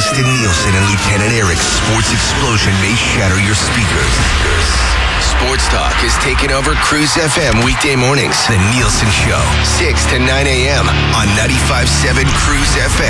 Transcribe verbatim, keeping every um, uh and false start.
Preston Nielsen and Lieutenant Eric's sports explosion may shatter your speakers. Sports Talk is taking over Cruise F M weekday mornings. The Nielsen Show, six to nine a.m. on ninety-five point seven Cruise F M.